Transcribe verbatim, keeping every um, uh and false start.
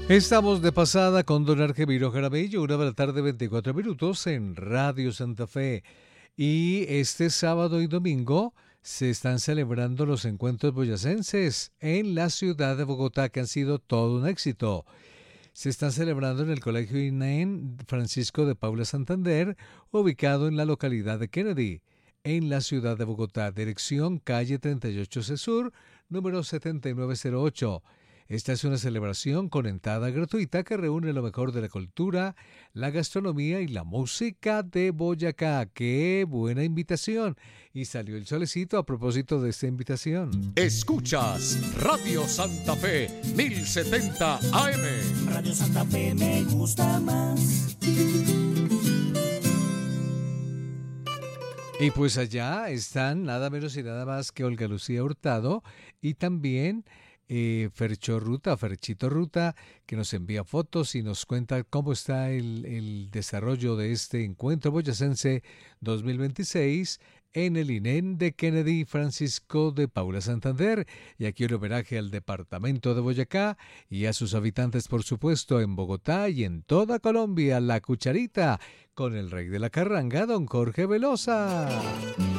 Estamos de pasada con don Argemiro Jaramillo, una de la tarde, veinticuatro minutos en Radio Santa Fe. Y este sábado y domingo se están celebrando los encuentros boyacenses en la ciudad de Bogotá, que han sido todo un éxito. Se están celebrando en el Colegio I N E N Francisco de Paula Santander, ubicado en la localidad de Kennedy, en la ciudad de Bogotá, dirección calle treinta y ocho C Sur, número setenta y nueve cero ocho. Esta es una celebración con entrada gratuita que reúne lo mejor de la cultura, la gastronomía y la música de Boyacá. ¡Qué buena invitación! Y salió el solecito a propósito de esta invitación. Escuchas Radio Santa Fe mil setenta A M. Radio Santa Fe me gusta más. Y pues allá están nada menos y nada más que Olga Lucía Hurtado y también Eh, Fercho Ruta, Ferchito Ruta, que nos envía fotos y nos cuenta cómo está el, el desarrollo de este encuentro boyacense dos mil veintiséis en el I N E N de Kennedy Francisco de Paula Santander. Y aquí un homenaje al departamento de Boyacá y a sus habitantes, por supuesto, en Bogotá y en toda Colombia. La Cucharita con el rey de la carranga, don Jorge Velosa.